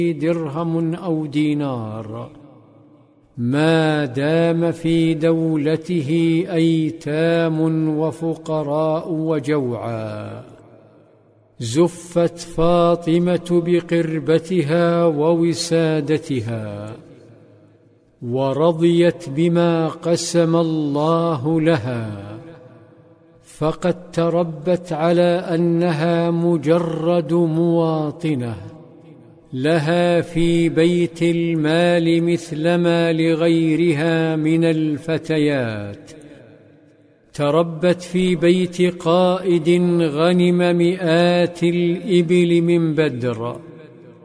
درهم أو دينار، ما دام في دولته أيتام وفقراء وجوعى. زفت فاطمة بقربتها ووسادتها، ورضيت بما قسم الله لها، فقد تربت على أنها مجرد مواطنة، لها في بيت المال مثلما لغيرها من الفتيات. تربت في بيت قائد غنم مئات الإبل من بدر،